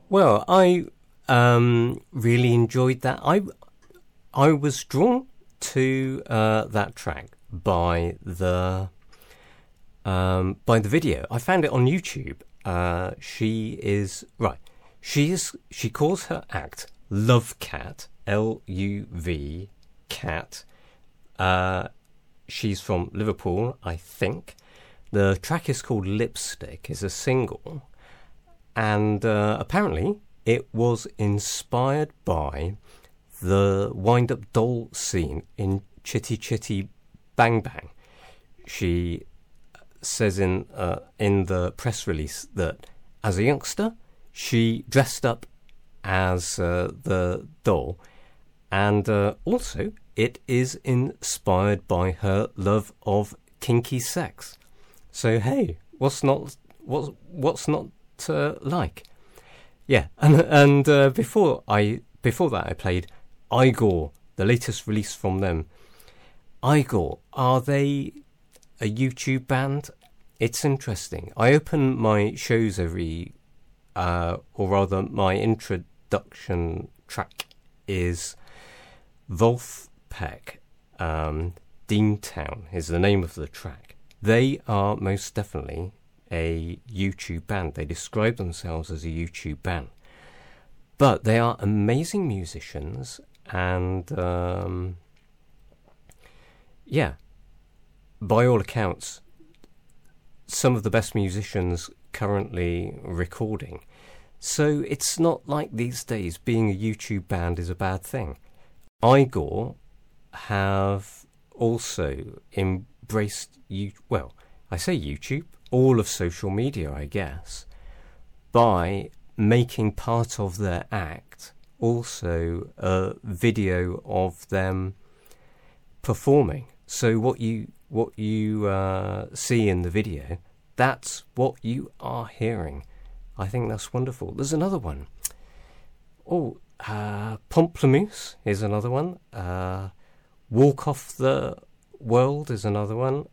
Well, I really enjoyed that. I was drawn to that track by the video. I found it on YouTube. She is right. She calls her act Love Cat, Luv Cat. She's from Liverpool, I think. The track is called Lipstick. It's a single, and apparently it was inspired by the wind-up doll scene in Chitty Chitty Bang Bang. She says in the press release that as a youngster she dressed up as the doll, and also it is inspired by her love of kinky sex. So hey, what's not like? Yeah, and before that I played Igor, the latest release from them. Igor, are they a YouTube band? It's interesting. I open my shows or rather my introduction track is Wolfpack. Deantown is the name of the track. They are most definitely a YouTube band. They describe themselves as a YouTube band. But they are amazing musicians, and yeah, by all accounts, some of the best musicians currently recording. So it's not like these days being a YouTube band is a bad thing. Igor have also embraced I say YouTube, all of social media, I guess, by making part of their act also a video of them performing. So what you see in the video, that's what you are hearing. I think that's wonderful. There's another one. Pamplemousse is another one. Walk Off the World is another one.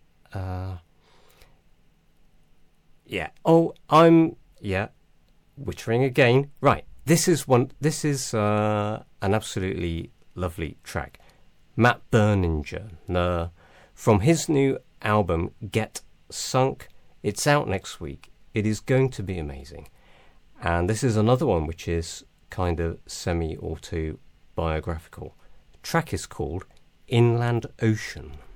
Wittering again. Right. This is an absolutely lovely track. Matt Berninger, from his new album Get Sunk. It's out next week. It is going to be amazing. And this is another one which is kind of semi-autobiographical. The track is called Inland Ocean.